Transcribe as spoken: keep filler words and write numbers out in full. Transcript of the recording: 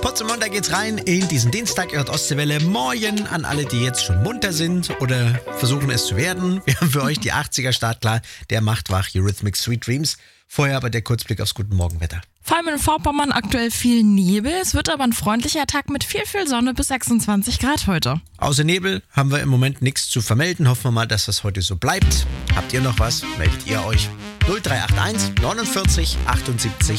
Potsdam, da geht's rein in diesen Dienstag, ihr hört Ostseewelle. Moin an alle, die jetzt schon munter sind oder versuchen es zu werden. Wir haben für euch die achtziger startklar, der macht wach, Eurythmics Sweet Dreams. Vorher aber der Kurzblick aufs Guten Morgenwetter. Vor allem in Vorpommern aktuell viel Nebel. Es wird aber ein freundlicher Tag mit viel, viel Sonne bis sechsundzwanzig Grad heute. Außer Nebel haben wir im Moment nichts zu vermelden. Hoffen wir mal, dass das heute so bleibt. Habt ihr noch was? Meldet ihr euch. null drei acht eins neunundvierzig achtundsiebzig